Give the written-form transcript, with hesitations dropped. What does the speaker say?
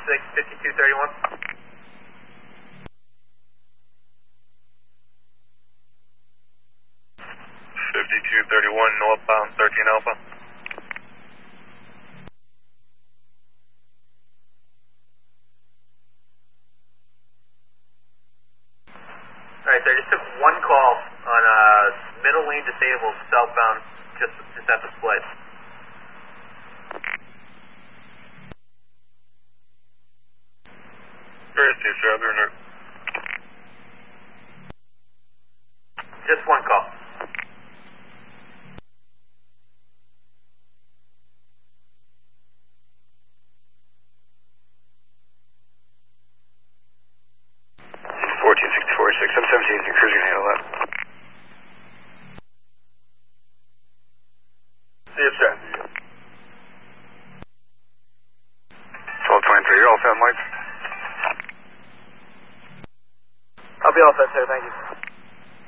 5231. 5231 northbound 13 Alpha. Alright, sir, just took one call on middle lane disabled southbound, just at the split. First, sir, I'll be on Just one call. I'm 17, your cruiser can handle that. Yes, sir. 1223, you're all set on lights? I'll be all set, sir, thank you.